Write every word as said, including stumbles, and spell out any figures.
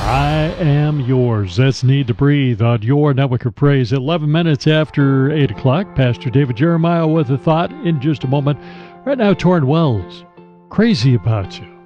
I am yours. That's Need to Breathe on your network of praise. eleven minutes after eight o'clock. Pastor David Jeremiah with a thought in just a moment. Right now, Torrin Wells, Crazy About You.